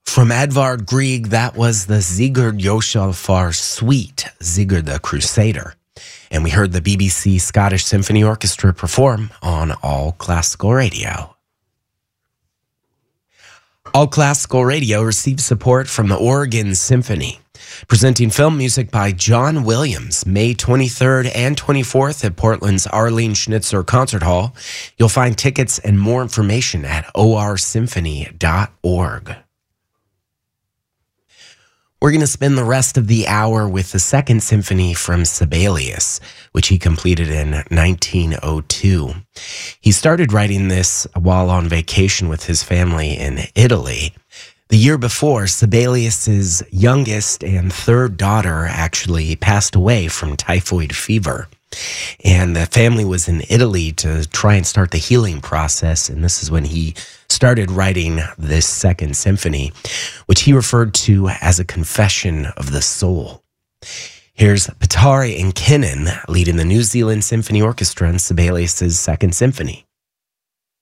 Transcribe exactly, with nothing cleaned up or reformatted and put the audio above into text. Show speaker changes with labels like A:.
A: From Edvard Grieg, that was the Sigurd Josefar Suite, Sigurd the Crusader. And we heard the B B C Scottish Symphony Orchestra perform on All Classical Radio. All Classical Radio receives support from the Oregon Symphony, presenting film music by John Williams, May twenty-third and twenty-fourth at Portland's Arlene Schnitzer Concert Hall. You'll find tickets and more information at o r symphony dot org. We're going to spend the rest of the hour with the Second Symphony from Sibelius, which he completed in nineteen oh two. He started writing this while on vacation with his family in Italy. The year before, Sibelius's youngest and third daughter actually passed away from typhoid fever. And the family was in Italy to try and start the healing process. And this is when he started writing this Second Symphony, which he referred to as a confession of the soul. Here's Patari and Kinnan leading the New Zealand Symphony Orchestra in Sibelius's Second Symphony.